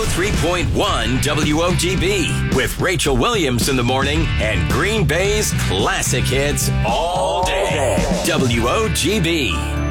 103.1 WOGB with Rachel Williams in the morning and Green Bay's classic hits all day. WOGB.